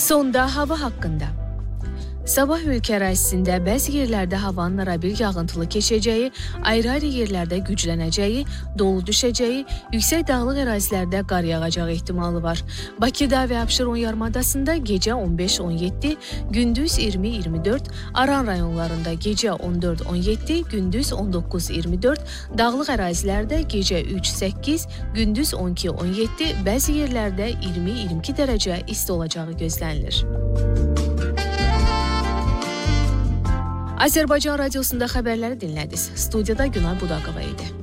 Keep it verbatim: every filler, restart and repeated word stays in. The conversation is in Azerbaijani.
Sonda hava haqqında. Sabah ölkə ərazisində bəzi yerlərdə havanın arabir yağıntılı keçəcəyi, ayrı-ayrı yerlərdə güclənəcəyi, dolu düşəcəyi, yüksək dağlıq ərazilərdə qar yağacağı ehtimalı var. Bakıda və Abşeron yarımadasında gecə on beş on yeddi, gündüz iyirmi iyirmi dörd, Aran rayonlarında gecə on dörd on yeddi, gündüz on doqquz iyirmi dörd, dağlıq ərazilərdə gecə üç səkkiz, gündüz on iki on yeddi, bəzi yerlərdə iyirmi iyirmi iki dərəcə isti olacağı gözlənilir. Azərbaycan radiosunda xəbərləri dinlədiniz. Studiyada Günay Budaqova idi.